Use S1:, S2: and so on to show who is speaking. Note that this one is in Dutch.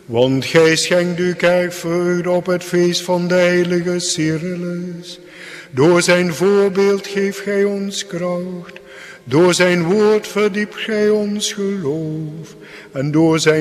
S1: Want gij schenkt uw kerkvreugde op het feest van de heilige Cyrillus. Door zijn voorbeeld geeft gij ons kracht. Door zijn woord verdiept gij ons geloof. En door zijn